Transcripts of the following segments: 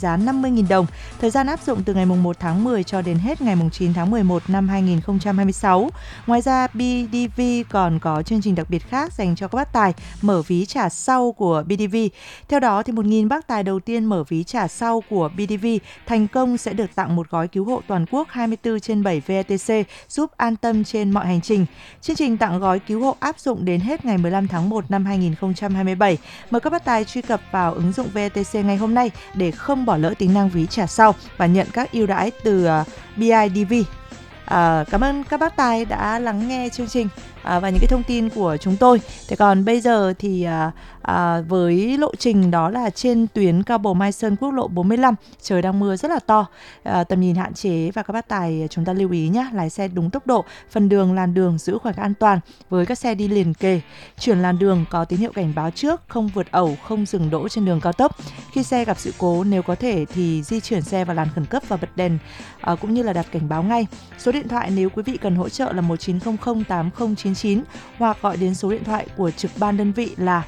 giá 50.000 đồng. Thời gian áp dụng từ ngày 1 tháng 10 cho đến hết ngày 9 tháng 11 năm 2026. Ngoài ra, BDV còn có chương trình đặc biệt khác dành cho các bác tài mở ví trả sau của BDV. Theo đó, thì 1.000 bác tài đầu tiên mở ví trả sau của BDV thành công sẽ được tặng một gói cứu hộ toàn quốc 24/7 VETC giúp an tâm trên mọi hành trình. Chương trình tặng gói cứu hộ áp dụng đến hết ngày 15 tháng 1 năm 2027. Mời các bác tài truy cập vào ứng dụng VETC ngay hôm nay để không bỏ lỡ tính năng ví trả sau và nhận các ưu đãi từ BIDV. Cảm ơn các bác tài đã lắng nghe chương trình và những cái thông tin của chúng tôi. Thế còn bây giờ thì với lộ trình đó là trên tuyến cao bồ Mai Sơn quốc lộ 45, trời đang mưa rất là to, tầm nhìn hạn chế và các bác tài chúng ta lưu ý nhé, lái xe đúng tốc độ, phần đường làn đường giữ khoảng cách an toàn với các xe đi liền kề, chuyển làn đường có tín hiệu cảnh báo trước, không vượt ẩu, không dừng đỗ trên đường cao tốc. Khi xe gặp sự cố, nếu có thể thì di chuyển xe vào làn khẩn cấp và bật đèn cũng như là đặt cảnh báo ngay. Số điện thoại nếu quý vị cần hỗ trợ là 1900 8099 hoặc gọi đến số điện thoại của trực ban đơn vị là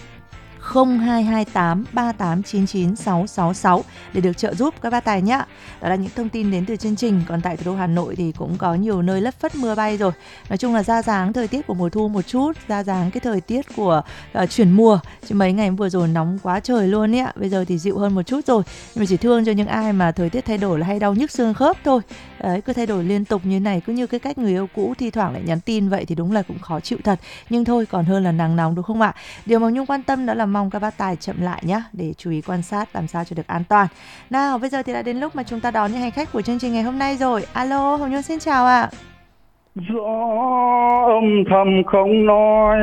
0228 3899 666 để được trợ giúp các bác tài nhé. Đó là những thông tin đến từ chương trình. Còn tại thủ đô Hà Nội thì cũng có nhiều nơi lất phất mưa bay rồi. Nói chung là ra dáng thời tiết của mùa thu một chút, ra dáng cái thời tiết của chuyển mùa. Chứ mấy ngày vừa rồi nóng quá trời luôn ấy ạ. Bây giờ thì dịu hơn một chút rồi. Nhưng mà chỉ thương cho những ai mà thời tiết thay đổi là hay đau nhức xương khớp thôi. Đấy, cứ thay đổi liên tục như này, cứ như cái cách người yêu cũ thi thoảng lại nhắn tin vậy thì đúng là cũng khó chịu thật. Nhưng thôi, còn hơn là nắng nóng đúng không ạ? Điều mà Nhung quan tâm đó là mong các bác tài chậm lại nhé, để chú ý quan sát làm sao cho được an toàn. Nào, bây giờ thì đã đến lúc mà chúng ta đón những hành khách của chương trình ngày hôm nay rồi. Alo, Hồng Nhung xin chào ạ. Gió âm thầm không nói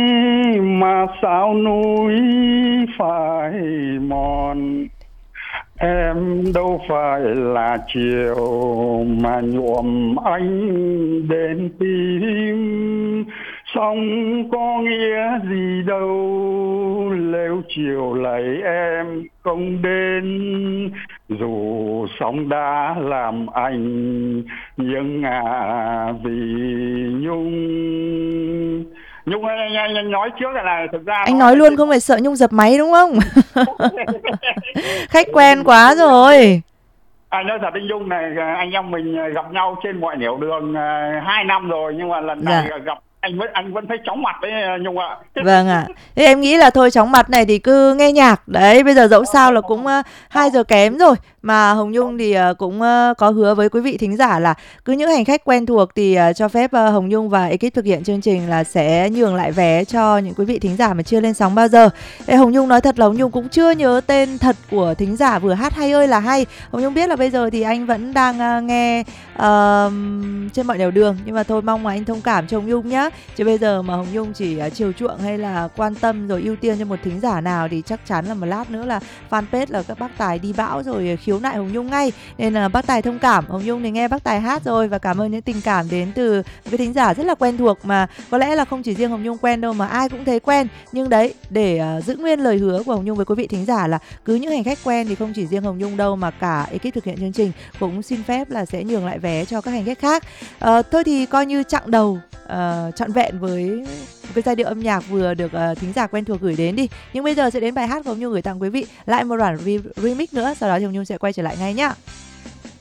mà sao núi phải mòn. Em đâu phải là chiều mà nhuộm anh đến tim. Xong có nghĩa gì đâu nếu chiều lấy em không đến. Dù sóng đã làm anh nhưng vì Nhung. Nhung ơi, anh nói trước là thực ra anh nói luôn không phải sợ Nhung dập máy đúng không? Khách quen quá rồi. Anh nói thật, anh Nhung này, anh em mình gặp nhau trên mọi nẻo đường 2 năm rồi, nhưng mà lần này gặp anh vẫn thấy chóng mặt đấy Nhung ạ. Vâng ạ. Thế em nghĩ là thôi chóng mặt này thì cứ nghe nhạc. Đấy, bây giờ dẫu sao là cũng 2 giờ kém rồi. Mà Hồng Nhung thì cũng có hứa với quý vị thính giả là cứ những hành khách quen thuộc thì cho phép Hồng Nhung và ekip thực hiện chương trình là sẽ nhường lại vé cho những quý vị thính giả mà chưa lên sóng bao giờ. Thế Hồng Nhung nói thật là Hồng Nhung cũng chưa nhớ tên thật của thính giả vừa hát hay ơi là hay. Hồng Nhung biết là bây giờ thì anh vẫn đang nghe trên mọi nẻo đường, nhưng mà thôi mong mà anh thông cảm cho Hồng Nhung nhá. Chứ bây giờ mà Hồng Nhung chỉ chiều chuộng hay là quan tâm rồi ưu tiên cho một thính giả nào thì chắc chắn là một lát nữa là fanpage là các bác tài đi bão rồi khiếu nại Hồng Nhung ngay. Nên là bác tài thông cảm. Hồng Nhung thì nghe bác tài hát rồi và cảm ơn những tình cảm đến từ cái thính giả rất là quen thuộc, mà có lẽ là không chỉ riêng Hồng Nhung quen đâu mà ai cũng thấy quen. Nhưng đấy, để giữ nguyên lời hứa của Hồng Nhung với quý vị thính giả là cứ những hành khách quen thì không chỉ riêng Hồng Nhung đâu mà cả ekip thực hiện chương trình cũng xin phép là sẽ nhường lại vé cho các hành khách khác. Thôi thì coi như chặng đầu trọn vẹn với cái giai điệu âm nhạc vừa được thính giả quen thuộc gửi đến đi. Nhưng bây giờ sẽ đến bài hát của Hồng Nhung gửi tặng quý vị lại một đoạn remix nữa, sau đó thì Hồng Nhung sẽ quay trở lại ngay nhá.